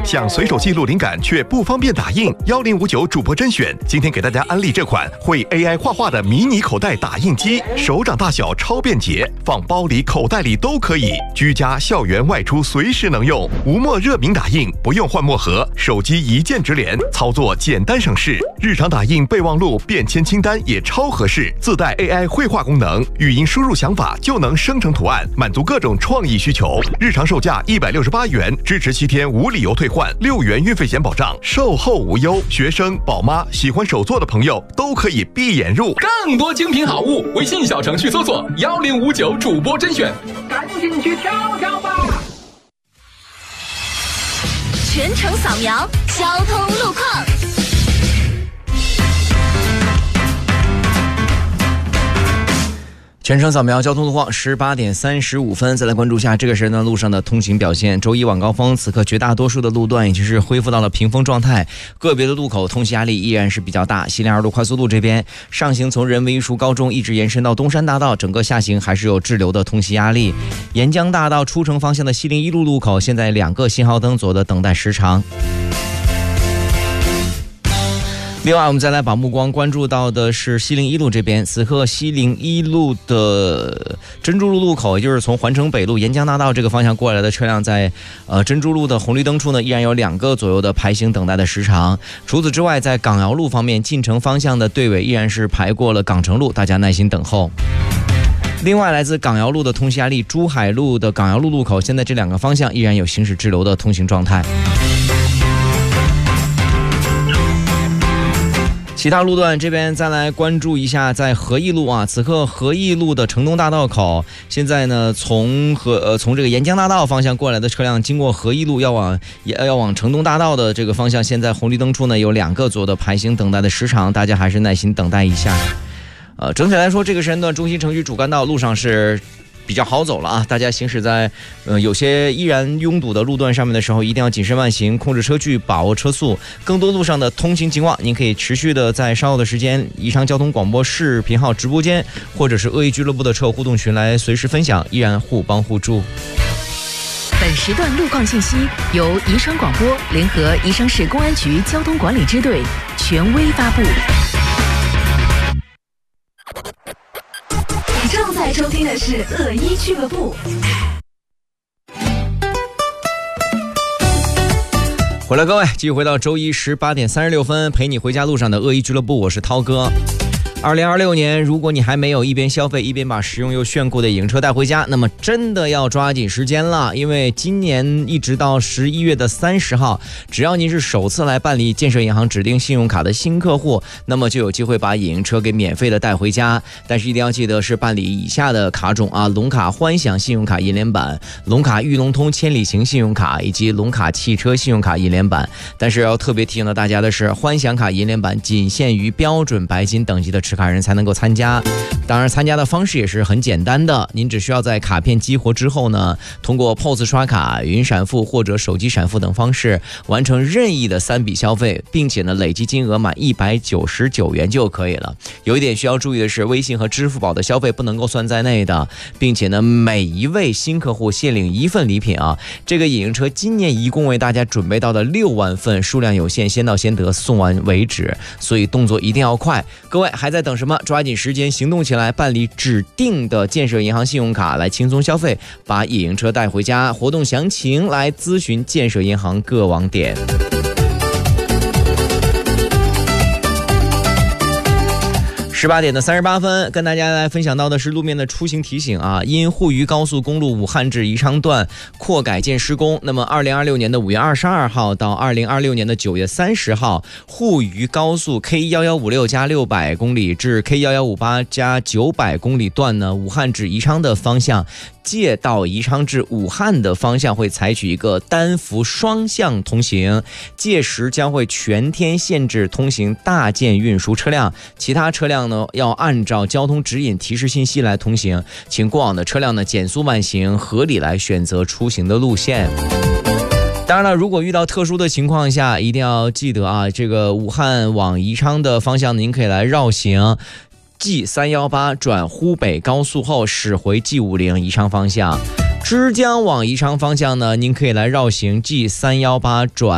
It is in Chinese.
想随手记录灵感却不方便打印，1059主播甄选，今天给大家安利这款会 AI 画画的迷你口袋打印机，手掌大小超便捷，放包里、口袋里都可以，居家、校园、外出随时能用。无墨热敏打印，不用换墨盒，手机一键直连，操作简单省事。日常打印备忘录、便签清单也超合适，自带 AI 绘画功能，语音输入想法就能生成图案，满足各种创意需求。日常售价168元，支持7天无理由退换，6元运费险保障，售后无忧。学生、宝妈、喜欢手作的朋友都可以闭眼入。 更多精品好物，微信小程序搜索1059主播甄选， 赶紧去挑挑吧！ 全程扫描交通路况。 全程扫描交通路况，18点35分，再来关注一下这个时段路上的通行表现。周一晚高峰，此刻绝大多数的路段已经是恢复到了平风状态，个别的路口通行压力依然是比较大。西林2路快速路这边上行从人文艺术高中一直延伸到东山大道，整个下行还是有滞留的通行压力。沿江大道出城方向的西林1路路口，现在2个信号灯左右的等待时长。另外，我们再来把目光关注到的是西林1路这边，此刻西林1路的珍珠路路口，也就是从环城北路沿江大道这个方向过来的车辆，在珍珠路的红绿灯处呢，依然有2个左右的排行等待的时长。除此之外，在港瑶路方面，进城方向的队尾依然是排过了港城路，大家耐心等候。另外，来自港瑶路的通行压力，珠海路的港瑶路路口，现在这2个方向依然有行驶滞留的通行状态。其他路段这边再来关注一下，在和义路啊，此刻和义路的城东大道口，现在呢从这个沿江大道方向过来的车辆，经过和义路要往城东大道的这个方向，现在红绿灯处呢有2个左右的排行等待的时长，大家还是耐心等待一下。整体来说，这个时间段中心城区主干道路上是比较好走了啊！大家行驶在有些依然拥堵的路段上面的时候，一定要谨慎慢行，控制车距，把握车速。更多路上的通行情况，您可以持续的在稍后的时间宜昌交通广播视频号直播间，或者是恶意俱乐部的车友互动群来随时分享，依然互帮互助。 本时段路况信息由宜昌广播联合宜昌市公安局交通管理支队权威发布。你正在收听的是恶意俱乐部。 回来各位，继续回到周一18点36分，陪你回家路上的恶意俱乐部，我是涛哥。2026年，如果你还没有一边消费一边把实用又炫酷的影车带回家，那么真的要抓紧时间了。因为今年一直到11月30号，只要您是首次来办理建设银行指定信用卡的新客户，那么就有机会把影车给免费的带回家。但是一定要记得是办理以下的卡种啊：龙卡欢享信用卡银联版、龙卡裕隆通千里行信用卡以及龙卡汽车信用卡银联版。但是要特别提醒到大家的是，欢享卡银联版仅限于标准白金等级的持卡人才能够参加。当然参加的方式也是很简单的，您只需要在卡片激活之后呢，通过 POS 刷卡、云闪付或者手机闪付等方式完成任意的3笔消费，并且呢累计金额满199元就可以了。有一点需要注意的是，微信和支付宝的消费不能够算在内的，并且呢每一位新客户限领1份礼品啊。这个影车今年一共为大家准备到的6万份，数量有限，先到先得，送完为止，所以动作一定要快。各位还在等什么？抓紧时间行动起来，办理指定的建设银行信用卡来轻松消费，把影车带回家。活动详情来咨询建设银行各网点。18点38分，跟大家来分享到的是路面的出行提醒啊。因沪渝高速公路武汉至宜昌段扩改建施工，那么2026年的5月22号到2026年的9月30号，沪渝高速 K1156加600公里至 K1158加900公里段呢，武汉至宜昌的方向，借道宜昌至武汉的方向会采取一个单幅双向通行，届时将会全天限制通行大件运输车辆，其他车辆呢要按照交通指引提示信息来通行，请过往的车辆呢减速慢行，合理来选择出行的路线。当然了，如果遇到特殊的情况下，一定要记得啊，这个武汉往宜昌的方向您可以来绕行G318转沪北高速后驶回 G50 宜昌方向。枝江往宜昌方向呢，您可以来绕行 G318转